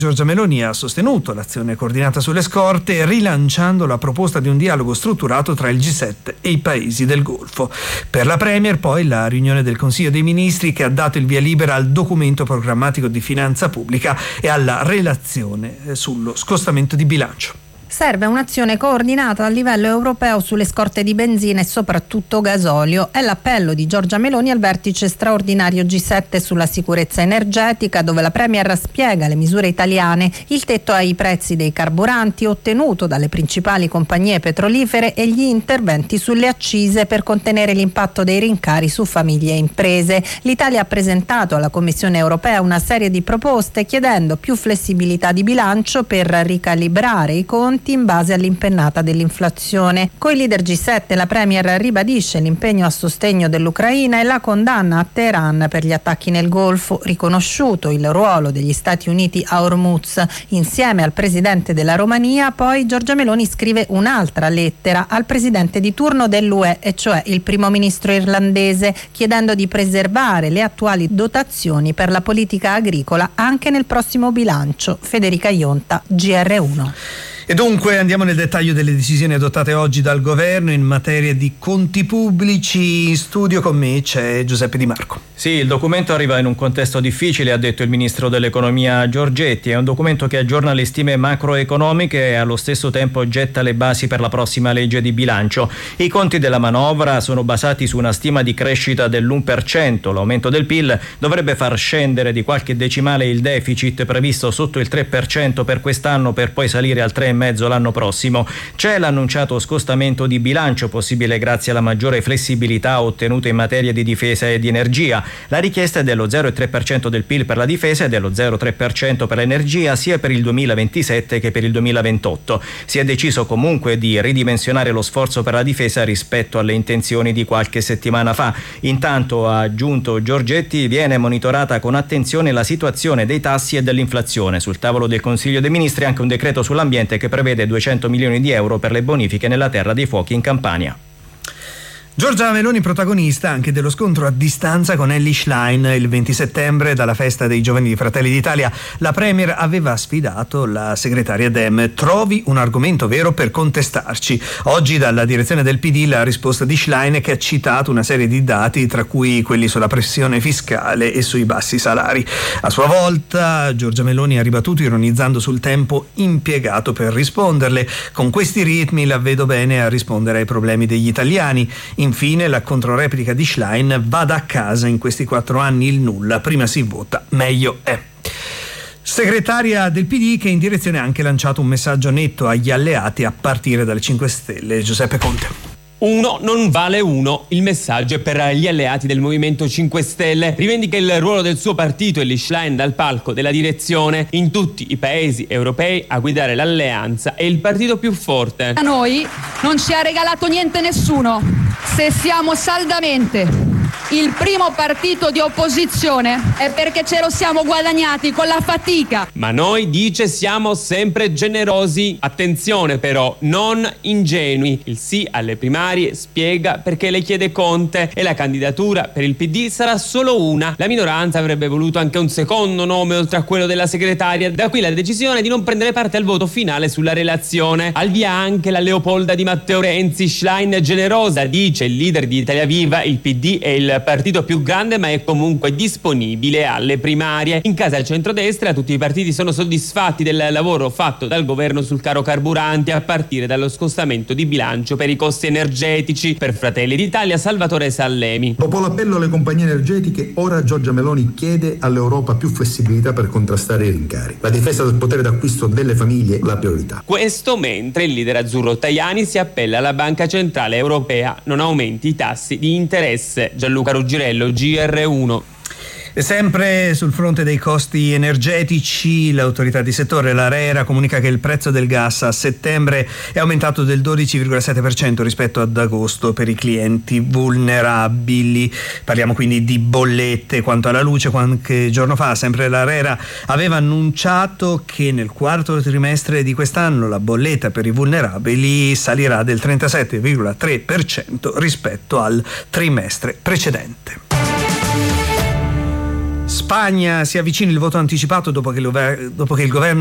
Giorgia Meloni ha sostenuto l'azione coordinata sulle scorte, rilanciando la proposta di un dialogo strutturato tra il G7 e i paesi del Golfo. Per la Premier poi la riunione del Consiglio dei Ministri che ha dato il via libera al documento programmatico di finanza pubblica e alla relazione sullo scostamento di bilancio. Serve un'azione coordinata a livello europeo sulle scorte di benzina e soprattutto gasolio. È l'appello di Giorgia Meloni al vertice straordinario G7 sulla sicurezza energetica, dove la Premier spiega le misure italiane, il tetto ai prezzi dei carburanti ottenuto dalle principali compagnie petrolifere e gli interventi sulle accise per contenere l'impatto dei rincari su famiglie e imprese. L'Italia ha presentato alla Commissione europea una serie di proposte chiedendo più flessibilità di bilancio per ricalibrare i conti in base all'impennata dell'inflazione. Coi leader G7 la Premier ribadisce l'impegno a sostegno dell'Ucraina e la condanna a Teheran per gli attacchi nel Golfo, riconosciuto il ruolo degli Stati Uniti a Hormuz. Insieme al presidente della Romania, poi Giorgia Meloni scrive un'altra lettera al presidente di turno dell'UE, e cioè il primo ministro irlandese, chiedendo di preservare le attuali dotazioni per la politica agricola anche nel prossimo bilancio. Federica Ionta, GR1. E dunque andiamo nel dettaglio delle decisioni adottate oggi dal governo in materia di conti pubblici. In studio con me c'è Giuseppe Di Marco. Sì, il documento arriva in un contesto difficile, ha detto il ministro dell'economia Giorgetti. È un documento che aggiorna le stime macroeconomiche e allo stesso tempo getta le basi per la prossima legge di bilancio. I conti della manovra sono basati su una stima di crescita dell'1%. L'aumento del PIL dovrebbe far scendere di qualche decimale il deficit previsto sotto il 3% per quest'anno, per poi salire al 3,5% l'anno prossimo. C'è l'annunciato scostamento di bilancio, possibile grazie alla maggiore flessibilità ottenuta in materia di difesa e di energia. La richiesta è dello 0,3% del PIL per la difesa e dello 0,3% per l'energia, sia per il 2027 che per il 2028. Si è deciso comunque di ridimensionare lo sforzo per la difesa rispetto alle intenzioni di qualche settimana fa. Intanto, ha aggiunto Giorgetti, viene monitorata con attenzione la situazione dei tassi e dell'inflazione. Sul tavolo del Consiglio dei Ministri anche un decreto sull'ambiente che prevede 200 milioni di euro per le bonifiche nella terra dei fuochi in Campania. Giorgia Meloni protagonista anche dello scontro a distanza con Elly Schlein. Il 20 settembre, dalla festa dei giovani di Fratelli d'Italia, la Premier aveva sfidato la segretaria Dem: trovi un argomento vero per contestarci. Oggi dalla direzione del PD la risposta di Schlein, che ha citato una serie di dati, tra cui quelli sulla pressione fiscale e sui bassi salari. A sua volta Giorgia Meloni ha ribattuto ironizzando sul tempo impiegato per risponderle: con questi ritmi la vedo bene a rispondere ai problemi degli italiani. Infine la controreplica di Schlein: vada a casa, in questi 4 anni il nulla, prima si vota meglio è. Segretaria del PD che in direzione ha anche lanciato un messaggio netto agli alleati a partire dalle 5 Stelle. Giuseppe Conte. Uno non vale uno. Il messaggio è per gli alleati del Movimento 5 Stelle. Rivendica il ruolo del suo partito Elly Schlein dal palco della direzione. In tutti i paesi europei a guidare l'alleanza è il partito più forte. A noi non ci ha regalato niente nessuno. Se siamo saldamente il primo partito di opposizione è perché ce lo siamo guadagnati con la fatica. Ma noi, dice, siamo sempre generosi. Attenzione però, non ingenui. Il sì alle primarie spiega perché le chiede Conte, e la candidatura per il PD sarà solo una. La minoranza avrebbe voluto anche un secondo nome oltre a quello della segretaria. Da qui la decisione di non prendere parte al voto finale sulla relazione. Al via anche la Leopolda di Matteo Renzi. Schlein generosa, dice il leader di Italia Viva: il PD è il partito più grande ma è comunque disponibile alle primarie. In casa al centrodestra tutti i partiti sono soddisfatti del lavoro fatto dal governo sul caro carburanti, a partire dallo scostamento di bilancio per i costi energetici. Per Fratelli d'Italia Salvatore Sallemi: dopo l'appello alle compagnie energetiche, ora Giorgia Meloni chiede all'Europa più flessibilità per contrastare i rincari. La difesa del potere d'acquisto delle famiglie la priorità. Questo mentre il leader azzurro Tajani si appella alla Banca Centrale Europea: non aumenti i tassi di interesse. Gianluca Ruggirello, GR1. E sempre sul fronte dei costi energetici, l'autorità di settore, l'ARERA, comunica che il prezzo del gas a settembre è aumentato del 12,7% rispetto ad agosto per i clienti vulnerabili. Parliamo quindi di bollette. Quanto alla luce, qualche giorno fa sempre l'ARERA aveva annunciato che nel quarto trimestre di quest'anno la bolletta per i vulnerabili salirà del 37,3% rispetto al trimestre precedente. Spagna si avvicina il voto anticipato dopo che il governo